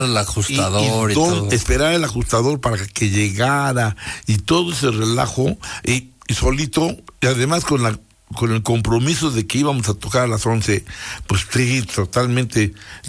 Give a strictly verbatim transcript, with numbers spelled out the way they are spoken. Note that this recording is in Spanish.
El ajustador y, y, y todo, todo. Esperar el ajustador para que llegara y todo ese relajo y, y solito, y además con la con el compromiso de que íbamos a tocar a las once, pues sí, totalmente